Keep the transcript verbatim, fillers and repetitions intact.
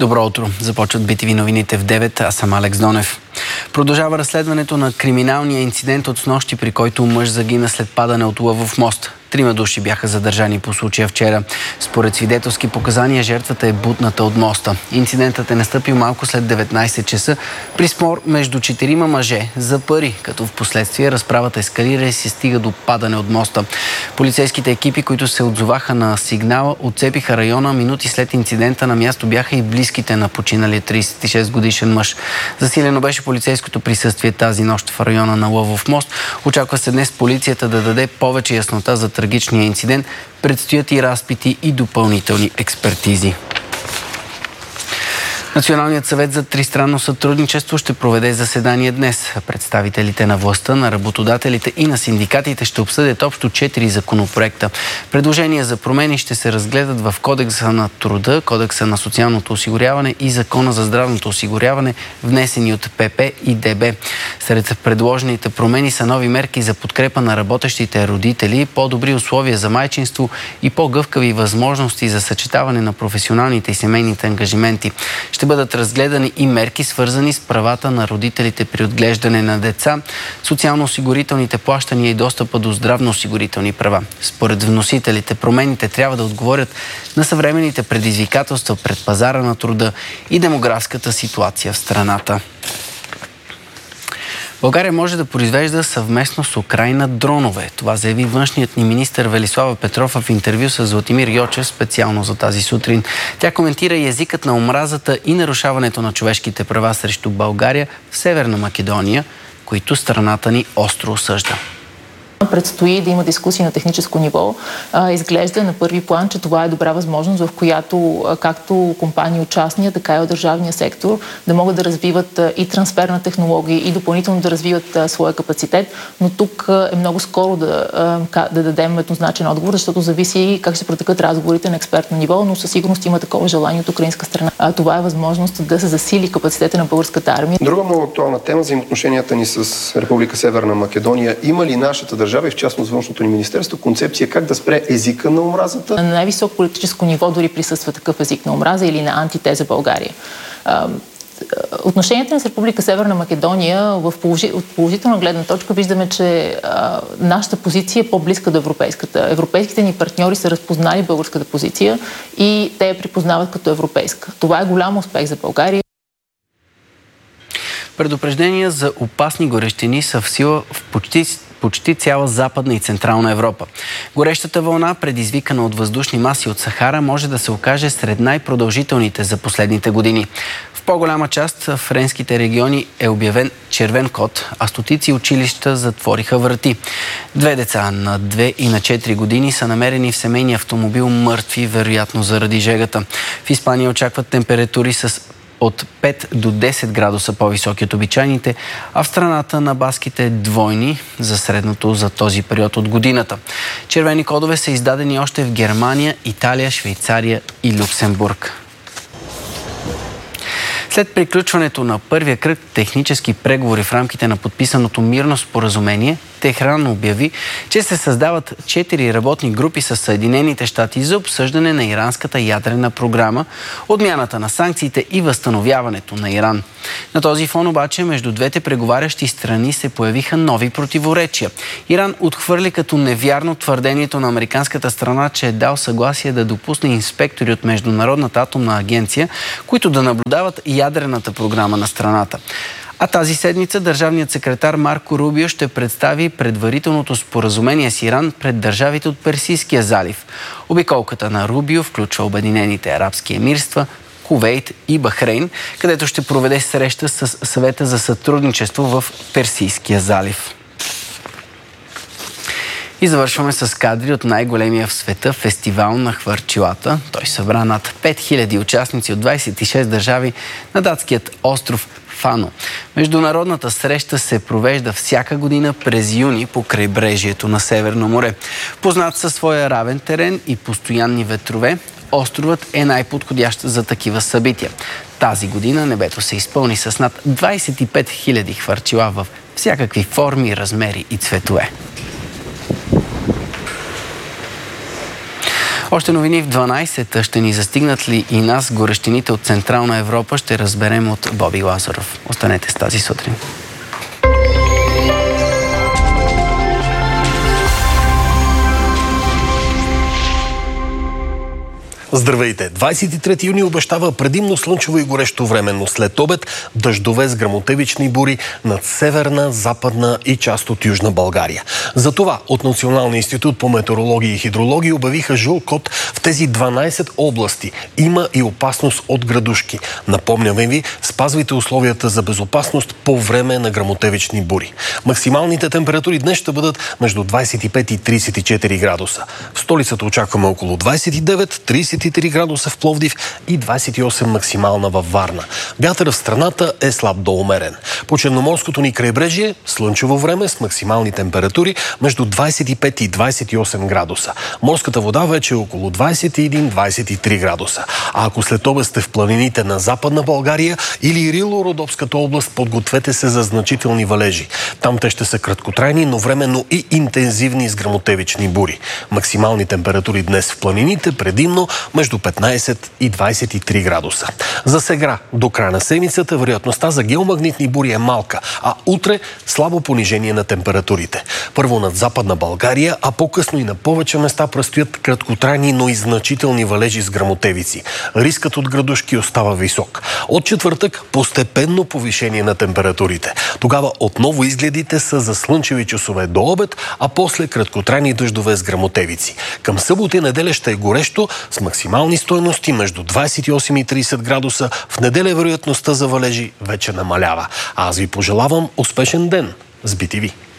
Добро утро. Започват би ти ви новините в девет. Аз съм Алекс Донев. Продължава разследването на криминалния инцидент от снощи, при който мъж загина след падане от Лъвов мост. Трима души бяха задържани по случая вчера. Според свидетелски показания, жертвата е бутната от моста. Инцидентът е настъпил малко след деветнайсет часа при спор между четирима мъже за пари, като в последствие разправата ескалира и се стига до падане от моста. Полицейските екипи, които се отзоваха на сигнала, отцепиха района. Минути след инцидента на място бяха и близките на починалия трийсет и шест годишен мъж. Засилено беше полицейското присъствие тази нощ в района на Лъвов мост. Очаква се днес полицията да даде повече яснота за трагичния инцидент. Предстоят и разпити и допълнителни експертизи. Националният съвет за тристранно сътрудничество ще проведе заседание днес. Представителите на властта, на работодателите и на синдикатите ще обсъдят общо четири законопроекта. Предложения за промени ще се разгледат в Кодекса на труда, Кодекса на социалното осигуряване и Закона за здравното осигуряване, внесени от ПП и ДБ. Сред предложените промени са нови мерки за подкрепа на работещите родители, по-добри условия за майчинство и по-гъвкави възможности за съчетаване на професионалните и семейните ангажименти. Ще бъдат разгледани и мерки, свързани с правата на родителите при отглеждане на деца, социално-осигурителните плащания и достъпа до здравно-осигурителни права. Според вносителите, промените трябва да отговорят на съвременните предизвикателства пред пазара на труда и демографската ситуация в страната. България може да произвежда съвместно с Украйна дронове. Това заяви външният ни министър Велислава Петрова в интервю с Златимир Йочев специално за тази сутрин. Тя коментира и езикът на омразата и нарушаването на човешките права срещу България в Северна Македония, които страната ни остро осъжда. Предстои да има дискусии на техническо ниво. Изглежда на първи план, че това е добра възможност, в която както компании от частния, така и от държавния сектор да могат да развиват и трансфер на технологии и допълнително да развиват своя капацитет. Но тук е много скоро да, да дадем еднозначен отговор, защото зависи как ще протекат разговорите на експертно ниво, но със сигурност има такова желание от украинска страна. Това е възможност да се засили капацитета на българската армия. Друга много актуална тема, взаимоотношенията ни с Република Северна Македония. Има ли нашата държава и в частност външното ни министерство концепция как да спре езика на омразата? На най-високо политическо ниво дори присъства такъв език на омраза или на антитеза България. Отношенията с Република Северна Македония в положи... от положителна гледна точка виждаме, че а, нашата позиция е по-близка до европейската. Европейските ни партньори са разпознали българската позиция и те я припознават като европейска. Това е голям успех за България. Предупреждения за опасни горещини са в сила в почти почти цяла Западна и Централна Европа. Горещата вълна, предизвикана от въздушни маси от Сахара, може да се окаже сред най-продължителните за последните години. В по-голяма част в френските региони е обявен червен код, а стотици училища затвориха врати. Две деца на две и на четири години са намерени в семейния автомобил мъртви, вероятно заради жегата. В Испания очакват температури с от пет до десет градуса по-високи от обичайните, а в страната на баските двойни за средното за този период от годината. Червени кодове са издадени още в Германия, Италия, Швейцария и Люксембург. След приключването на първия кръг технически преговори в рамките на подписаното мирно споразумение, Техран обяви, че се създават четири работни групи с Съединените щати за обсъждане на иранската ядрена програма, отмяната на санкциите и възстановяването на Иран. На този фон обаче между двете преговарящи страни се появиха нови противоречия. Иран отхвърли като невярно твърдението на американската страна, че е дал съгласие да допусне инспектори от Международната атомна агенция, които да наблюдават ядрената програма на страната. А тази седмица държавният секретар Марко Рубио ще представи предварителното споразумение с Иран пред държавите от Персийския залив. Обиколката на Рубио включва Обединените арабски емирства, Кувейт и Бахрейн, където ще проведе среща с Съвета за сътрудничество в Персийския залив. И завършваме с кадри от най-големия в света фестивал на хвърчилата. Той събра над пет хиляди участници от двайсет и шест държави на датският остров Фано. Международната среща се провежда всяка година през юни по крайбрежието на Северно море. Познат със своя равен терен и постоянни ветрове, островът е най-подходящ за такива събития. Тази година небето се изпълни с над двайсет и пет хиляди хвърчила в всякакви форми, размери и цветове. Още новини в дванайсет. Ще ни застигнат ли и нас горещините от Централна Европа? Ще разберем от Боби Лазаров. Останете с тази сутрин. Здравейте! двайсет и трети юни обещава предимно слънчево и горещо време, но след обед дъждове с гръмотевични бури над северна, западна и част от Южна България. Затова от Националния институт по метеорология и хидрология обявиха жъл код в тези дванайсет области. Има и опасност от градушки. Напомняме ви, спазвайте условията за безопасност по време на гръмотевични бури. Максималните температури днес ще бъдат между двайсет и пет и трийсет и четири градуса. В столицата очакваме около двайсет и девет, трийсет и три градуса в Пловдив и двайсет и осем максимална във Варна. Вятърът в страната е слаб до умерен. По черноморското ни крайбрежие слънчево време с максимални температури между двайсет и пет и двайсет и осем градуса. Морската вода вече е около двайсет и един до двайсет и три градуса. А ако след обед сте в планините на Западна България или Рило-Родопската област, подгответе се за значителни валежи. Там те ще са краткотрайни, но временно и интензивни с гръмотевични бури. Максимални температури днес в планините предимно между петнайсет и двайсет и три градуса. За сега, до края на седмицата, вероятността за геомагнитни бури е малка, а утре слабо понижение на температурите. Първо над Западна България, а по-късно и на повече места предстоят краткотрайни, но и значителни валежи с гръмотевици. Рискът от градушки остава висок. От четвъртък постепенно повишение на температурите. Тогава отново изгледите са за слънчеви часове до обед, а после краткотрайни дъждове с гръмотевици. Към събота и неделя ще е горещо с максимални стойности между двайсет и осем и трийсет градуса. В неделя вероятността за валежи вече намалява. А аз ви пожелавам успешен ден с би ти ви.